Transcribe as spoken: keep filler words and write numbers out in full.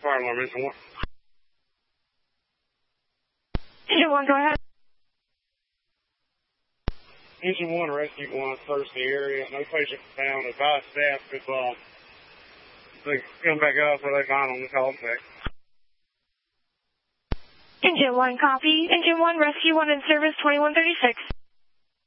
fire alarm, engine one. Engine one, go ahead. Engine one, rescue one, search the area. No patient found. Advise staff if uh, they come back up so they find on the call check. Engine one, copy. Engine one, rescue one in service twenty-one thirty-six.